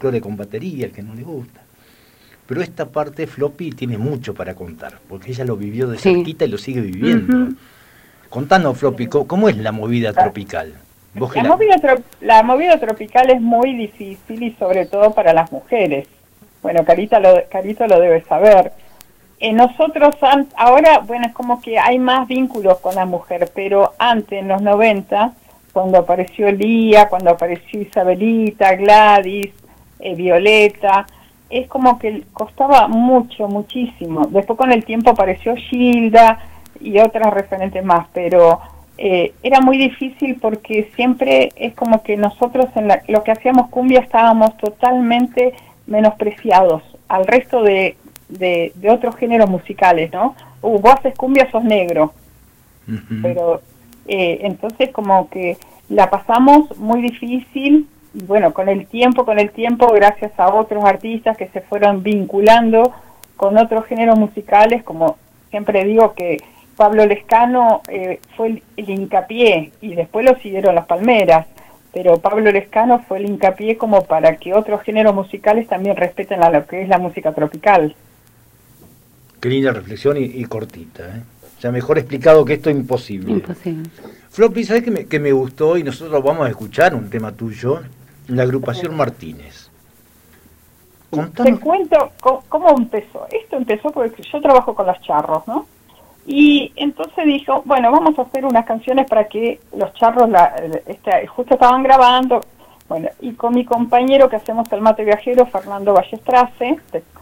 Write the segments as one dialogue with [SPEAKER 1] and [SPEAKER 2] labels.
[SPEAKER 1] folclore con batería, el que no le gusta. Pero esta parte Floppy tiene mucho para contar, porque ella lo vivió de cerquita y lo sigue viviendo. Contanos, Floppy, ¿cómo es la movida tropical? ¿Vos
[SPEAKER 2] La movida tropical es muy difícil y sobre todo para las mujeres. Bueno, Carito lo debe saber. Nosotros ahora, bueno, es como que hay más vínculos con la mujer, pero antes, en los 90, cuando apareció Lía, cuando apareció Isabelita, Gladys, Violeta, es como que costaba muchísimo. Después con el tiempo apareció Gilda y otras referentes más, pero era muy difícil porque siempre es como que nosotros lo que hacíamos cumbia estábamos totalmente menospreciados al resto de otros géneros musicales, ¿no? Vos haces cumbia, sos negro. Pero entonces como que la pasamos muy difícil y bueno, con el tiempo, gracias a otros artistas que se fueron vinculando con otros géneros musicales, como siempre digo que Pablo Lescano fue el hincapié y después lo siguieron las Palmeras, pero Pablo Lescano fue el hincapié como para que otros géneros musicales también respeten a lo que es la música tropical.
[SPEAKER 1] Qué linda reflexión y cortita, ¿eh? O sea, mejor explicado que esto imposible.
[SPEAKER 3] Imposible.
[SPEAKER 1] Floppy, ¿sabes que me gustó? Y nosotros vamos a escuchar un tema tuyo, la agrupación Martínez.
[SPEAKER 2] Contanos. Te cuento cómo empezó. Esto empezó porque yo trabajo con los charros, ¿no? Y entonces dijo, bueno, vamos a hacer unas canciones para que los charros justo estaban grabando. Bueno, y con mi compañero que hacemos el mate viajero, Fernando Ballestrase,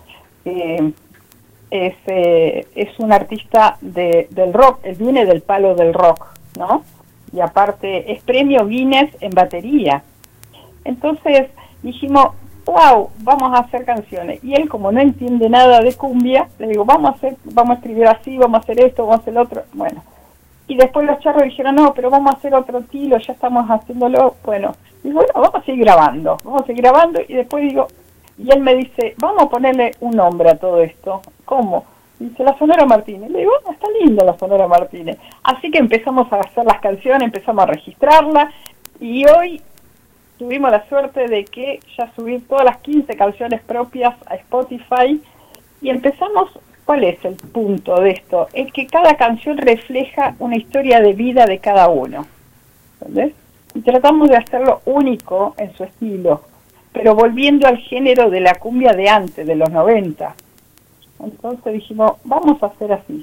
[SPEAKER 2] es un artista del rock, él viene del palo del rock, ¿no? Y aparte es premio Guinness en batería. Entonces dijimos, wow, vamos a hacer canciones. Y él, como no entiende nada de cumbia, le digo, vamos a escribir así, vamos a hacer esto, vamos a hacer lo otro. Bueno, y después los charros dijeron, no, pero vamos a hacer otro estilo, ya estamos haciéndolo. Bueno, y bueno, vamos a seguir grabando, y después digo, y él me dice, vamos a ponerle un nombre a todo esto. ¿Cómo? Dice, la Sonora Martínez. Le digo, está linda la Sonora Martínez. Así que empezamos a hacer las canciones, empezamos a registrarlas, y hoy tuvimos la suerte de que ya subir todas las 15 canciones propias a Spotify, y empezamos, ¿cuál es el punto de esto? Es que cada canción refleja una historia de vida de cada uno, ¿entendés? Y tratamos de hacerlo único en su estilo, pero volviendo al género de la cumbia de antes, de los 90. Entonces dijimos, vamos a hacer así,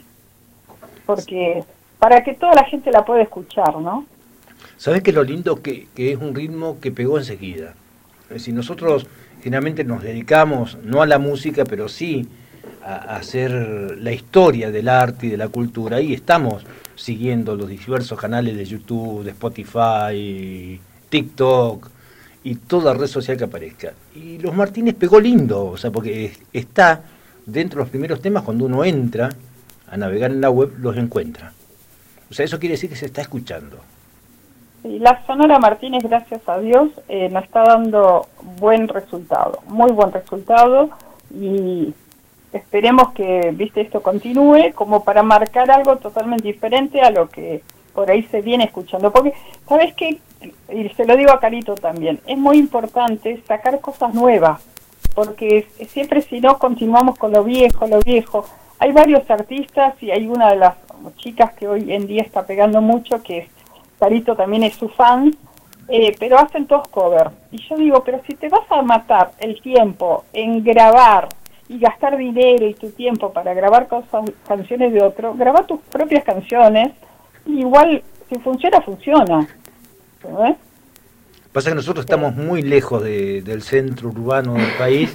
[SPEAKER 2] porque para que toda la gente la pueda escuchar, ¿no?
[SPEAKER 1] ¿Sabés qué es lo lindo? Que es un ritmo que pegó enseguida. Es decir, nosotros generalmente nos dedicamos, no a la música, pero sí a hacer la historia del arte y de la cultura, y estamos siguiendo los diversos canales de YouTube, de Spotify, TikTok y toda red social que aparezca. Y Los Martínez pegó lindo, o sea, porque está dentro de los primeros temas. Cuando uno entra a navegar en la web, los encuentra. O sea, eso quiere decir que se está escuchando.
[SPEAKER 2] Sí, la Sonora Martínez, gracias a Dios, nos está dando buen resultado, muy buen resultado, y esperemos que, esto continúe como para marcar algo totalmente diferente a lo que por ahí se viene escuchando. Porque, ¿sabes qué? Y se lo digo a Carito también, es muy importante sacar cosas nuevas, porque siempre si no continuamos con lo viejo. Hay varios artistas, y hay una de las chicas que hoy en día está pegando mucho, que es Carito, también es su fan, pero hacen todos cover. Y yo digo, pero si te vas a matar el tiempo en grabar y gastar dinero y tu tiempo para grabar canciones de otro, graba tus propias canciones, y igual si funciona, funciona. ¿Ves?
[SPEAKER 1] Pasa que nosotros estamos muy lejos del centro urbano del país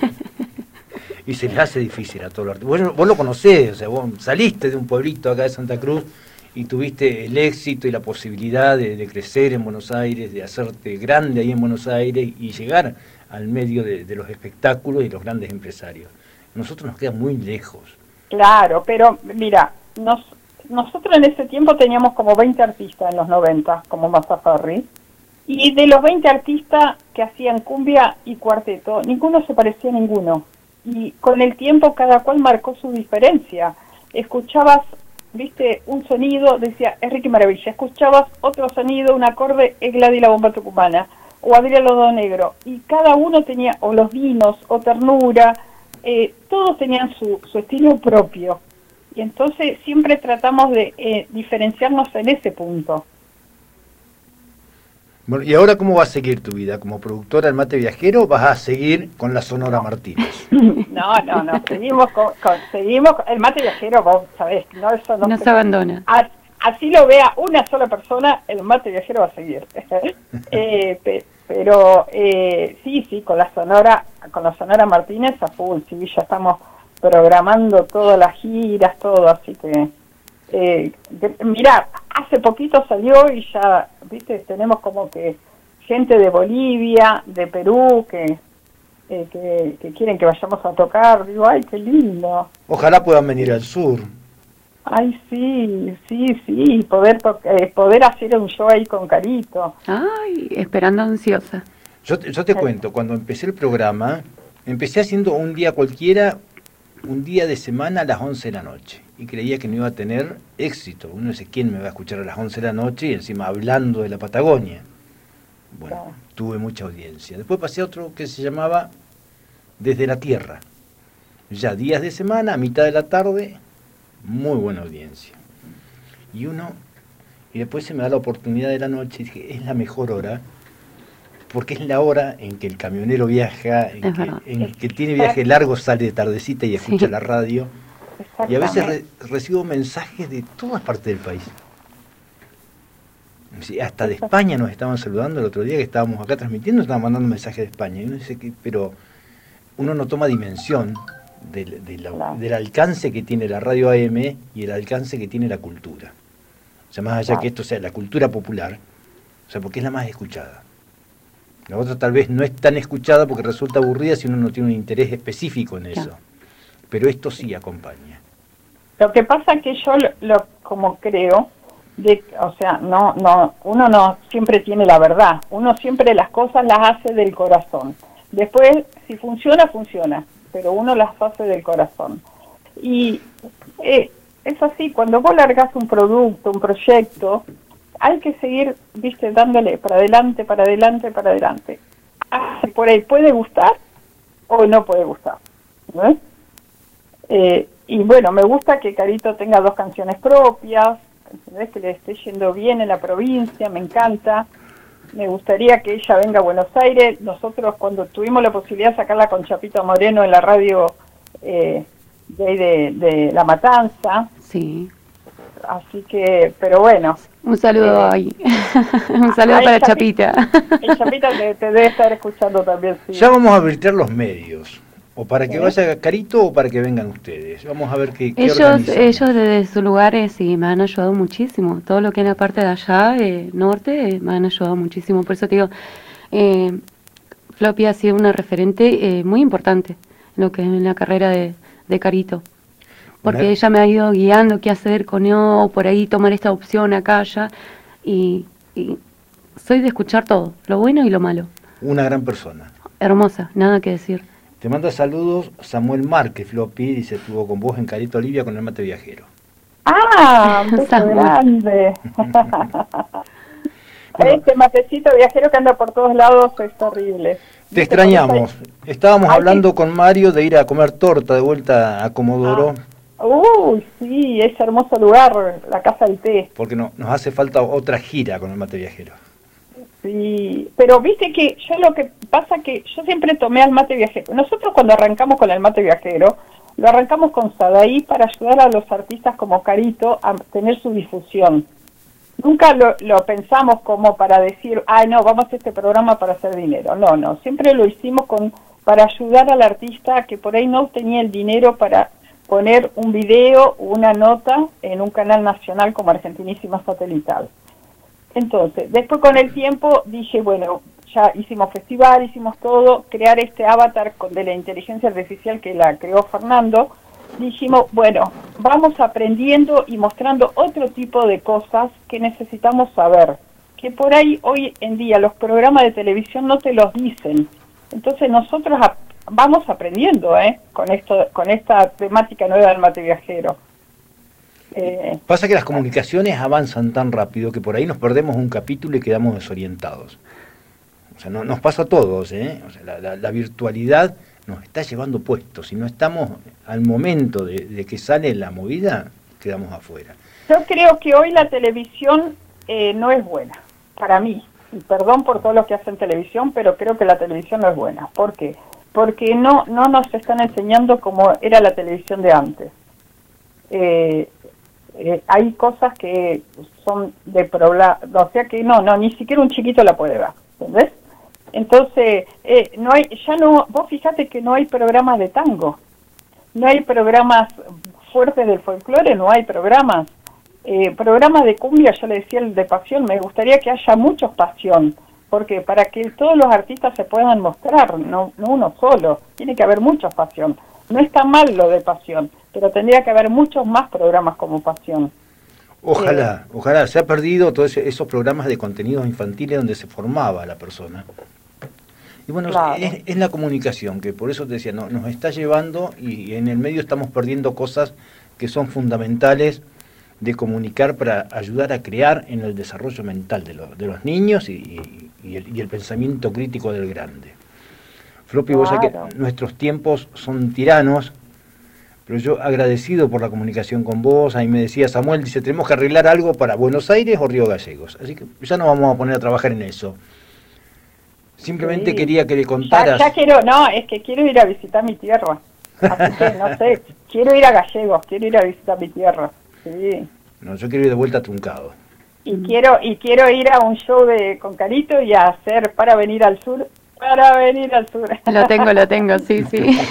[SPEAKER 1] y se les hace difícil a todos los artistas. Vos lo conocés, o sea, vos saliste de un pueblito acá de Santa Cruz y tuviste el éxito y la posibilidad de crecer en Buenos Aires, de hacerte grande ahí en Buenos Aires y llegar al medio de los espectáculos y los grandes empresarios. Nosotros nos queda muy lejos.
[SPEAKER 2] Claro, pero mira, nosotros en ese tiempo teníamos como 20 artistas en los 90, como Mazaferri, y de los 20 artistas que hacían cumbia y cuarteto, ninguno se parecía a ninguno. Y con el tiempo cada cual marcó su diferencia. Escuchabas, un sonido, decía, es Ricky Maravilla. Escuchabas otro sonido, un acorde, es Gladys la Bomba Tucumana. o Adrián Lodo Negro, y cada uno tenía, o Los Vinos, o Ternura, todos tenían su estilo propio, y entonces siempre tratamos de diferenciarnos en ese punto.
[SPEAKER 1] Bueno, ¿y ahora cómo va a seguir tu vida? ¿Como productora del Mate Viajero vas a seguir con la Sonora Martínez?
[SPEAKER 2] No, seguimos seguimos, el Mate Viajero, vos sabés, no, eso
[SPEAKER 3] no se abandona.
[SPEAKER 2] Así lo vea una sola persona, el Mate Viajero va a seguir. Pero sí, con la Sonora Martínez a full, sí, ya estamos programando todas las giras, todo, así que mirá, hace poquito salió y ya, viste, tenemos como que gente de Bolivia, de Perú, que quieren que vayamos a tocar. Digo, ay, qué lindo.
[SPEAKER 1] Ojalá puedan venir al sur.
[SPEAKER 2] Ay, sí, poder hacer un show ahí con Carito.
[SPEAKER 3] Ay, esperando ansiosa.
[SPEAKER 1] Yo te cuento, cuando empecé el programa, empecé haciendo un día cualquiera, un día de semana a las 11 de la noche. Y creía que no iba a tener éxito. Uno dice, ¿quién me va a escuchar a las 11 de la noche? Y encima hablando de la Patagonia. Bueno, claro. Tuve mucha audiencia. Después pasé a otro que se llamaba Desde la Tierra. Ya días de semana, a mitad de la tarde, muy buena audiencia. Y después se me da la oportunidad de la noche y dije, es la mejor hora, porque es la hora en que el camionero viaja, en que tiene viaje largo, sale de tardecita y escucha la radio. Y a veces recibo mensajes de todas partes del país. Hasta de España nos estaban saludando el otro día que estábamos acá transmitiendo, estaban mandando mensajes de España. Y uno dice pero uno no toma dimensión del alcance que tiene la radio AM y el alcance que tiene la cultura. O sea, más allá que esto sea la cultura popular, o sea, porque es la más escuchada. La otra tal vez no es tan escuchada porque resulta aburrida si uno no tiene un interés específico en eso. Pero esto sí acompaña.
[SPEAKER 2] Lo que pasa es que yo como creo, o sea, uno no siempre tiene la verdad, uno siempre las cosas las hace del corazón. Después, si funciona, pero uno las hace del corazón. Y es así, cuando vos largás un producto, un proyecto, hay que seguir, viste, dándole para adelante. Por ahí puede gustar o no puede gustar, ¿no? Y bueno, me gusta que Carito tenga 2 canciones propias, ¿entendés? Que le esté yendo bien en la provincia, me encanta. Me gustaría que ella venga a Buenos Aires. Nosotros cuando tuvimos la posibilidad de sacarla con Chapito Moreno en la radio de La Matanza.
[SPEAKER 3] Sí.
[SPEAKER 2] Así que, pero bueno.
[SPEAKER 3] Un saludo ahí. Un saludo para Chapita.
[SPEAKER 2] El Chapita te debe estar escuchando también, sí.
[SPEAKER 1] Ya vamos a virtuar los medios. O para que vaya Carito o para que vengan ustedes. Vamos a ver qué
[SPEAKER 3] ellos desde sus lugares sí me han ayudado muchísimo. Todo lo que es la parte de allá, norte, me han ayudado muchísimo. Por eso te digo, Floppy ha sido una referente muy importante en lo que es en la carrera de Carito. Porque ella me ha ido guiando qué hacer con o por ahí tomar esta opción acá, allá. Y soy de escuchar todo, lo bueno y lo malo.
[SPEAKER 1] Una gran persona.
[SPEAKER 3] Hermosa, nada que decir.
[SPEAKER 1] Te manda saludos Samuel Márquez, Floppy, dice, estuvo con vos en Carito Olivia con el Mate Viajero.
[SPEAKER 2] ¡Ah! ¡Qué grande! Bueno, este matecito viajero que anda por todos lados es terrible.
[SPEAKER 1] Te extrañamos. Estábamos hablando con Mario de ir a comer torta de vuelta a Comodoro.
[SPEAKER 2] Uy, sí, ese hermoso lugar, la Casa del Té.
[SPEAKER 1] Porque nos hace falta otra gira con el Mate Viajero.
[SPEAKER 2] Sí, pero viste que yo lo que pasa que yo siempre tomé al Mate Viajero. Nosotros cuando arrancamos con el Mate Viajero, lo arrancamos con Sadaí para ayudar a los artistas como Carito a tener su difusión. Nunca lo pensamos como para decir, ay no, vamos a este programa para hacer dinero. No, siempre lo hicimos para ayudar al artista que por ahí no tenía el dinero para poner un video o una nota en un canal nacional como Argentinísima Satelital. Entonces, después con el tiempo dije, bueno, ya hicimos festival, hicimos todo, crear este avatar de la inteligencia artificial que la creó Fernando, dijimos, bueno, vamos aprendiendo y mostrando otro tipo de cosas que necesitamos saber, que por ahí hoy en día los programas de televisión no te los dicen. Entonces nosotros vamos aprendiendo con esta temática nueva del Mate Viajero.
[SPEAKER 1] Pasa que las comunicaciones avanzan tan rápido que por ahí nos perdemos un capítulo y quedamos desorientados. sea, nos pasa a todos, ¿eh? O sea, la virtualidad nos está llevando puestos. Si no estamos al momento de que sale la movida, quedamos afuera.
[SPEAKER 2] Yo creo que hoy la televisión no es buena, para mí. Y perdón por todos los que hacen televisión, pero creo que la televisión no es buena. ¿Por qué? Porque no nos están enseñando cómo era la televisión de antes. Hay cosas que son de problema, o sea que no, ni siquiera un chiquito la puede ver, ¿entendés? Entonces, vos fíjate que no hay programas de tango, no hay programas fuertes del folclore, no hay programas de cumbia. Yo le decía el de pasión, me gustaría que haya muchos pasión, porque para que todos los artistas se puedan mostrar, no uno solo, tiene que haber mucha pasión. No está mal lo de pasión, pero tendría que haber muchos más programas como pasión.
[SPEAKER 1] Ojalá, se ha perdido todos esos programas de contenidos infantiles donde se formaba la persona. Y bueno, claro, es la comunicación, que por eso te decía, nos está llevando, y en el medio estamos perdiendo cosas que son fundamentales de comunicar para ayudar a crear en el desarrollo mental de los niños y el pensamiento crítico del grande. Floppy, claro, vos sabés que nuestros tiempos son tiranos, pero yo agradecido por la comunicación con vos. Ahí me decía Samuel, dice, tenemos que arreglar algo para Buenos Aires o Río Gallegos, así que ya nos vamos a poner a trabajar en eso. Simplemente quería que le contaras...
[SPEAKER 2] Ya es que quiero ir a visitar mi tierra, así que no sé, quiero ir a Gallegos, quiero ir a visitar mi tierra, sí.
[SPEAKER 1] No, yo quiero ir de vuelta a Truncado.
[SPEAKER 2] Y quiero ir a un show con Carito y a hacer Para venir al sur.
[SPEAKER 3] Lo tengo, sí.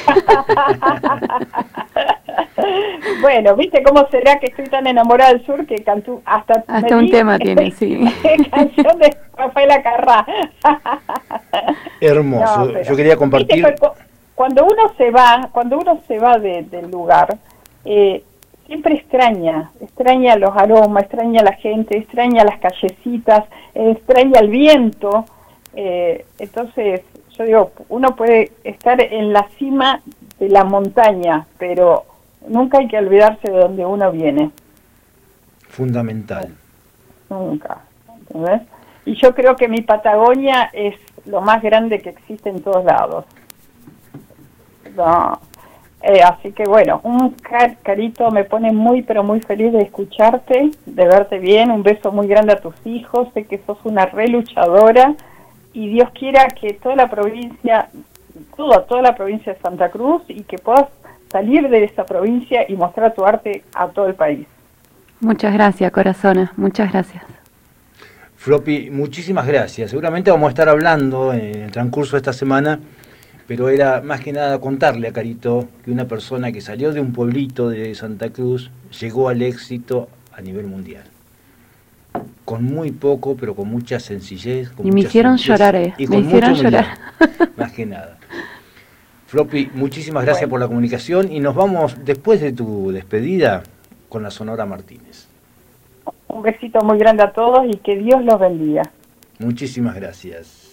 [SPEAKER 2] Bueno, ¿viste cómo será que estoy tan enamorada del sur que cantó hasta
[SPEAKER 3] un tema tiene, sí.
[SPEAKER 2] Canción de Rafael Acarrá.
[SPEAKER 1] Hermoso. No, yo quería compartir.
[SPEAKER 2] ¿Viste? Cuando uno se va del lugar, siempre extraña los aromas, extraña la gente, extraña las callecitas, extraña el viento. Entonces, yo digo, uno puede estar en la cima de la montaña, pero nunca hay que olvidarse de donde uno viene.
[SPEAKER 1] Fundamental.
[SPEAKER 2] Nunca, ¿entendés? Y yo creo que mi Patagonia es lo más grande que existe en todos lados. No. Así que bueno, Carito, me pone muy pero muy feliz de escucharte, de verte bien. Un beso muy grande a tus hijos, sé que sos una re luchadora. Y Dios quiera que toda la provincia de Santa Cruz, y que puedas salir de esa provincia y mostrar tu arte a todo el país.
[SPEAKER 3] Muchas gracias, corazona, muchas gracias.
[SPEAKER 1] Floppy, muchísimas gracias. Seguramente vamos a estar hablando en el transcurso de esta semana, pero era más que nada contarle a Carito que una persona que salió de un pueblito de Santa Cruz llegó al éxito a nivel mundial. Con muy poco, pero con mucha sencillez.
[SPEAKER 3] Y me hicieron llorar,
[SPEAKER 1] me hicieron llorar. Más que nada. Floppy, muchísimas gracias por la comunicación, y nos vamos, después de tu despedida, con la Sonora Martínez.
[SPEAKER 2] Un besito muy grande a todos y que Dios los bendiga.
[SPEAKER 1] Muchísimas gracias.